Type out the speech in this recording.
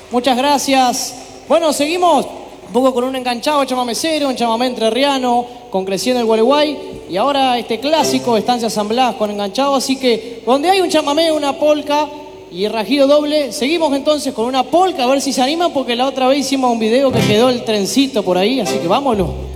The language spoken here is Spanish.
Muchas gracias. Bueno, seguimos un poco con un enganchado chamamecero, un chamamé entrerriano, con Creciendo el Gualeguay. Y ahora este clásico, Estancias Ensambladas con enganchado. Así que donde hay un chamamé, una polca y rajido doble, seguimos entonces con una polca, a ver si se animan, porque la otra vez hicimos un video que quedó el trencito por ahí, así que vámonos.